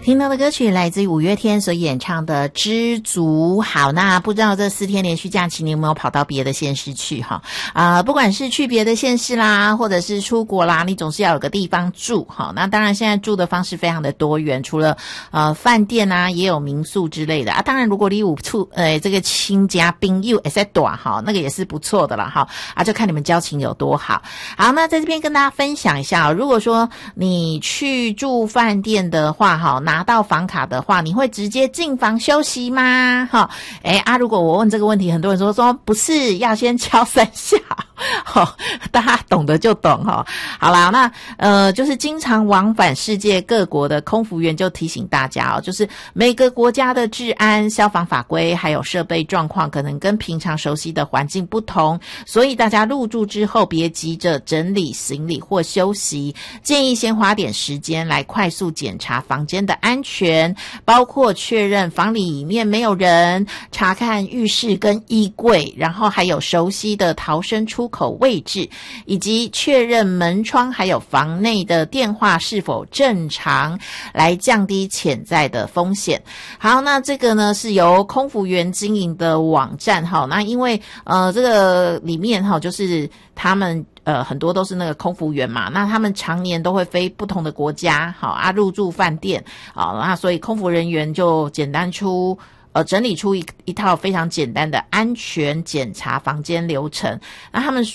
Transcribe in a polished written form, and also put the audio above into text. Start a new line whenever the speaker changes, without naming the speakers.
听到的歌曲来自于五月天所演唱的《知足》。好，那不知道这4天连续假期你有没有跑到别的县市去哈？不管是去别的县市啦，或者是出国啦，你总是要有个地方住哈。那当然现在住的方式非常的多元，除了饭店啊，也有民宿之类的啊。当然如果你有这个亲家朋友也在短哈，那个也是不错的啦哈。就看你们交情有多好。好，那在这边跟大家分享一下如果说你去住饭店的话哈，拿到房卡的话，你会直接进房休息吗？如果我问这个问题，很多人说不是，要先敲3下。大家懂得就懂哈。好啦，那就是经常往返世界各国的空服员就提醒大家就是每个国家的治安、消防法规还有设备状况可能跟平常熟悉的环境不同，所以大家入住之后别急着整理行李或休息，建议先花点时间来快速检查房间的安全，包括确认房里面没有人，查看浴室跟衣柜，然后还有熟悉的逃生出口位置，以及确认门窗还有房内的电话是否正常，来降低潜在的风险。好，那这个呢是由空服员经营的网站那因为这个里面就是他们很多都是那个空服员嘛，那他们常年都会飞不同的国家入住饭店那所以空服人员就整理出一套非常简单的安全检查房间流程。那他们